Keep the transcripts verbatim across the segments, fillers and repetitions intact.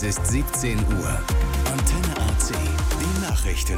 Es ist siebzehn Uhr. Antenne A C, die Nachrichten.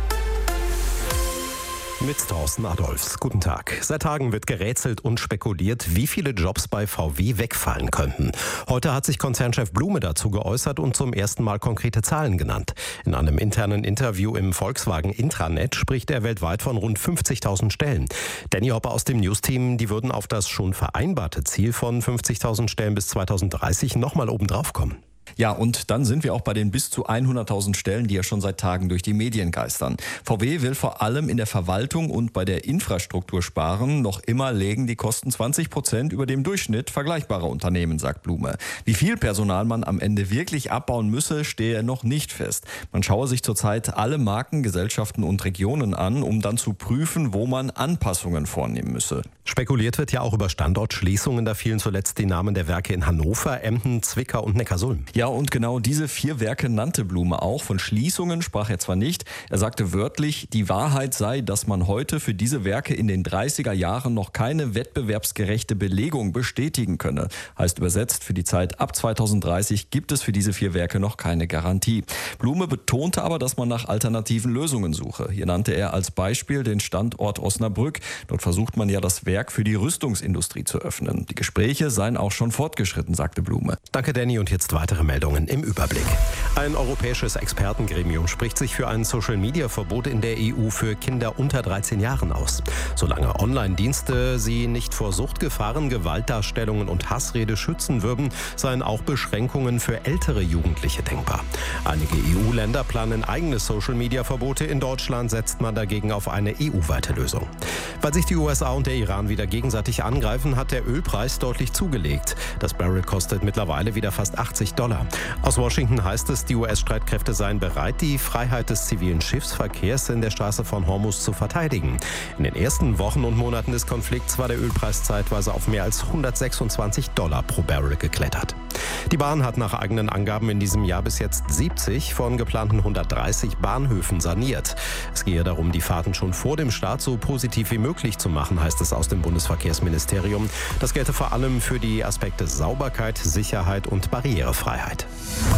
Mit Thorsten Adolfs. Guten Tag. Seit Tagen wird gerätselt und spekuliert, wie viele Jobs bei V W wegfallen könnten. Heute hat sich Konzernchef Blume dazu geäußert und zum ersten Mal konkrete Zahlen genannt. In einem internen Interview im Volkswagen Intranet spricht er weltweit von rund fünfzigtausend Stellen. Danny Hopper aus dem News-Team, die würden auf das schon vereinbarte Ziel von fünfzigtausend Stellen bis zweitausenddreißig nochmal obendrauf kommen. Ja, und dann sind wir auch bei den bis zu hunderttausend Stellen, die ja schon seit Tagen durch die Medien geistern. V W will vor allem in der Verwaltung und bei der Infrastruktur sparen. Noch immer legen die Kosten zwanzig Prozent über dem Durchschnitt vergleichbarer Unternehmen, sagt Blume. Wie viel Personal man am Ende wirklich abbauen müsse, stehe noch nicht fest. Man schaue sich zurzeit alle Marken, Gesellschaften und Regionen an, um dann zu prüfen, wo man Anpassungen vornehmen müsse. Spekuliert wird ja auch über Standortschließungen. Da fielen zuletzt die Namen der Werke in Hannover, Emden, Zwickau und Neckarsulm. Ja, und genau diese vier Werke nannte Blume auch. Von Schließungen sprach er zwar nicht. Er sagte wörtlich, die Wahrheit sei, dass man heute für diese Werke in den dreißiger Jahren noch keine wettbewerbsgerechte Belegung bestätigen könne. Heißt übersetzt, für die Zeit ab zweitausenddreißig gibt es für diese vier Werke noch keine Garantie. Blume betonte aber, dass man nach alternativen Lösungen suche. Hier nannte er als Beispiel den Standort Osnabrück. Dort versucht man ja, das Werk für die Rüstungsindustrie zu öffnen. Die Gespräche seien auch schon fortgeschritten, sagte Blume. Danke, Danny. Und jetzt weitere Meldungen im Überblick. Ein europäisches Expertengremium spricht sich für ein Social-Media-Verbot in der E U für Kinder unter dreizehn Jahren aus. Solange Online-Dienste sie nicht vor Suchtgefahren, Gewaltdarstellungen und Hassrede schützen würden, seien auch Beschränkungen für ältere Jugendliche denkbar. Einige E U-Länder planen eigene Social-Media-Verbote. In Deutschland setzt man dagegen auf eine E U-weite Lösung. Weil sich die U S A und der Iran wieder gegenseitig angreifen, hat der Ölpreis deutlich zugelegt. Das Barrel kostet mittlerweile wieder fast achtzig Dollar. Aus Washington heißt es, die U S-Streitkräfte seien bereit, die Freiheit des zivilen Schiffsverkehrs in der Straße von Hormuz zu verteidigen. In den ersten Wochen und Monaten des Konflikts war der Ölpreis zeitweise auf mehr als hundertsechsundzwanzig Dollar pro Barrel geklettert. Die Bahn hat nach eigenen Angaben in diesem Jahr bis jetzt siebzig von geplanten hundertdreißig Bahnhöfen saniert. Es gehe darum, die Fahrten schon vor dem Start so positiv wie möglich zu machen, heißt es aus dem Bundesverkehrsministerium. Das gelte vor allem für die Aspekte Sauberkeit, Sicherheit und Barrierefreiheit.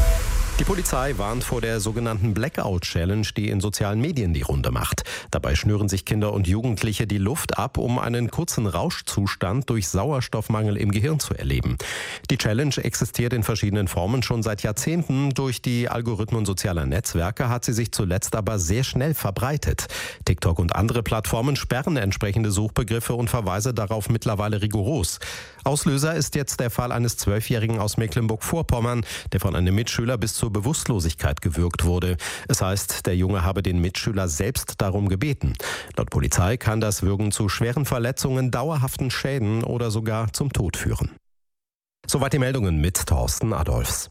Die Polizei warnt vor der sogenannten Blackout-Challenge, die in sozialen Medien die Runde macht. Dabei schnüren sich Kinder und Jugendliche die Luft ab, um einen kurzen Rauschzustand durch Sauerstoffmangel im Gehirn zu erleben. Die Challenge existiert in verschiedenen Formen schon seit Jahrzehnten. Durch die Algorithmen sozialer Netzwerke hat sie sich zuletzt aber sehr schnell verbreitet. TikTok und andere Plattformen sperren entsprechende Suchbegriffe und Verweise darauf mittlerweile rigoros. Auslöser ist jetzt der Fall eines Zwölfjährigen aus Mecklenburg-Vorpommern, der von einem Mitschüler bis zur Bewusstlosigkeit gewürgt wurde. Es heißt, der Junge habe den Mitschüler selbst darum gebeten. Laut Polizei kann das Würgen zu schweren Verletzungen, dauerhaften Schäden oder sogar zum Tod führen. Soweit die Meldungen mit Thorsten Adolfs.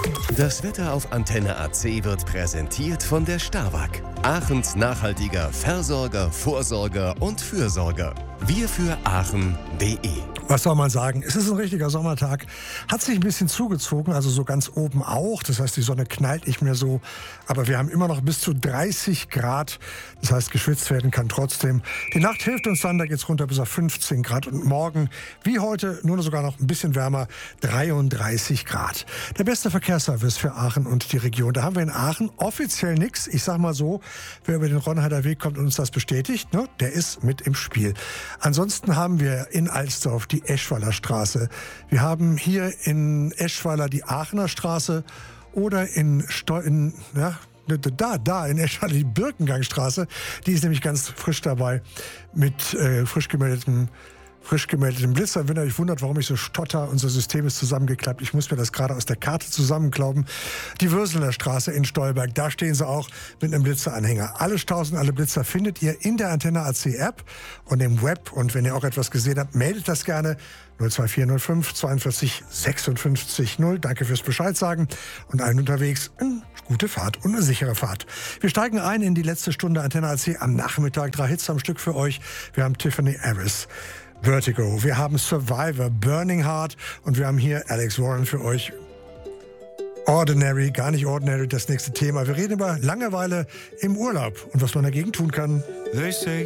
Das Wetter auf Antenne A C wird präsentiert von der Starwag. Aachens nachhaltiger Versorger, Vorsorger und Fürsorger. Wir für Aachen punkt de. Was soll man sagen? Es ist ein richtiger Sommertag. Hat sich ein bisschen zugezogen, also so ganz oben auch. Das heißt, die Sonne knallt nicht mehr so. Aber wir haben immer noch bis zu dreißig Grad. Das heißt, geschwitzt werden kann trotzdem. Die Nacht hilft uns dann, da geht es runter bis auf fünfzehn Grad. Und morgen, wie heute, nur sogar noch ein bisschen wärmer, dreiunddreißig Grad. Der beste Verkehrsservice für Aachen und die Region. Da haben wir in Aachen offiziell nichts. Ich sag mal so, wer über den Ronheider Weg kommt und uns das bestätigt, ne, der ist mit im Spiel. Ansonsten haben wir in Alsdorf die Eschweiler Straße. Wir haben hier in Eschweiler die Aachener Straße oder in, Steu in ja, da, da in Eschweiler die Birkengangstraße. Die ist nämlich ganz frisch dabei mit äh, frisch gemeldetem frisch gemeldeten Blitzer. Wenn ihr euch wundert, warum ich so stotter, unser System ist zusammengeklappt. Ich muss mir das gerade aus der Karte zusammenklauben. Die Würselener Straße in Stolberg, da stehen sie auch mit einem Blitzeranhänger. Alle Staus und alle Blitzer findet ihr in der Antenne A C App und im Web. Und wenn ihr auch etwas gesehen habt, meldet das gerne. null zwei vier null fünf zweiundvierzig sechsundfünfzig null. Danke fürs Bescheid sagen. Und allen unterwegs eine gute Fahrt und eine sichere Fahrt. Wir steigen ein in die letzte Stunde Antenne A C am Nachmittag. Drei Hits am Stück für euch. Wir haben Tiffany Harris, Vertigo, wir haben Survivor, Burning Heart und wir haben hier Alex Warren für euch. Ordinary, gar nicht ordinary, das nächste Thema. Wir reden über Langeweile im Urlaub und was man dagegen tun kann.